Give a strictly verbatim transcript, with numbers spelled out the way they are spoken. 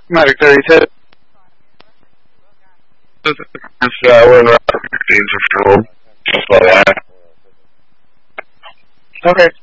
Mavic thirty-two. It's, uh, we're in the fifteens for fuel. Just like that. Okay.